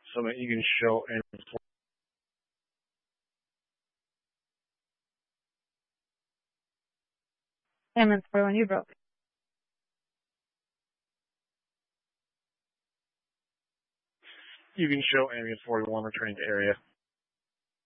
So that you can show Ambulance 41, you broke. ambulance 41 returning to area.